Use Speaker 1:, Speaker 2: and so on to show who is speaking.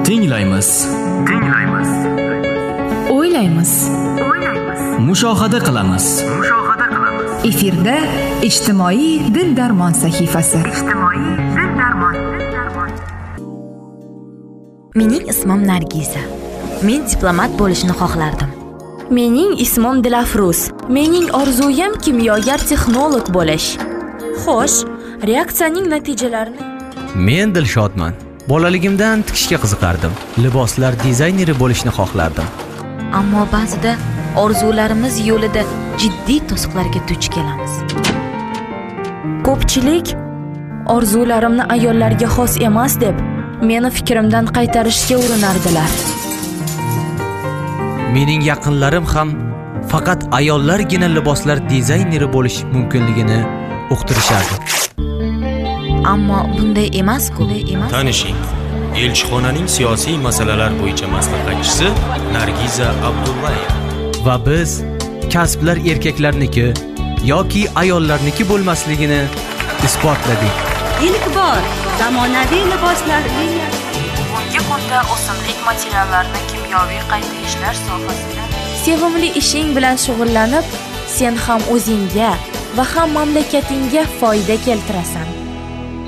Speaker 1: Tinglaymiz.
Speaker 2: O'ylaymiz.
Speaker 1: Mushohada qilamiz.
Speaker 2: Efirda ijtimoiy dil-darmon sahifasi.
Speaker 3: Mening ismim Nargiza. Men diplomat bo'lishni xohlardim.
Speaker 4: Mening ismim Dilafruz. Mening orzuyim kimyogar texnolog bo'lish. Xo'sh, reaksiyaning natijalarini?
Speaker 5: Men Dilshodman. Bolaligimdan tikishga qiziqardim. Liboslar dizayneri bo'lishni xohlardim.
Speaker 3: Ammo ba'zida orzularimiz yo'lida jiddiy to'siqlarga duch kelamiz.
Speaker 4: Ko'pchilik orzularimni ayollarga xos emas deb meni fikrimdan qaytarishga urinardilar.
Speaker 5: Mening yaqinlarim ham faqat ayollargina liboslar dizayneri bo'lish mumkinligini uqtirishardi.
Speaker 3: Ammo bunday emas-ku.
Speaker 6: Tanishing, elchixonaning siyosiy masalalar bo'yicha maslahatchisi Nargiza Abdullayeva.
Speaker 5: Va biz kasblar erkaklarniki yoki ayollarniki bo'lmasligini isbotladik.
Speaker 7: İlk bor zamonaviy liboslar
Speaker 4: Bugungi kunda o'simlik materiallarini kimyoviy qayta ishlash sohasida sevimli ishing bilan shug'ullanib, sen ham o'zingga va ham mamlakatingga foyda keltirasan.